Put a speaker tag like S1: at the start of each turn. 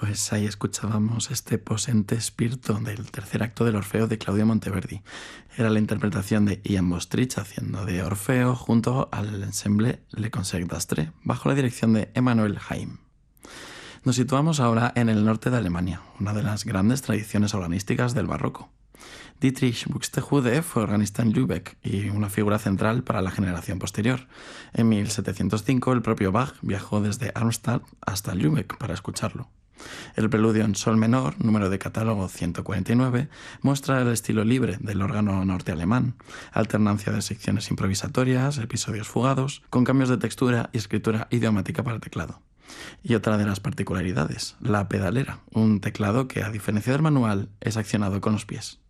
S1: Pues ahí escuchábamos este Posente Spirito del tercer acto del Orfeo de Claudio Monteverdi. Era la interpretación de Ian Bostrich haciendo de Orfeo junto al ensemble Le Concert d'Astre, bajo la dirección de Emanuel Haim. Nos situamos ahora en el norte de Alemania, una de las grandes tradiciones organísticas del barroco. Dietrich Buxtehude fue organista en Lübeck y una figura central para la generación posterior. En 1705 el propio Bach viajó desde Arnstadt hasta Lübeck para escucharlo. El preludio en sol menor, número de catálogo 149, muestra el estilo libre del órgano norte-alemán, alternancia de secciones improvisatorias, episodios fugados, con cambios de textura y escritura idiomática para teclado. Y otra de las particularidades, la pedalera, un teclado que, a diferencia del manual, es accionado con los pies.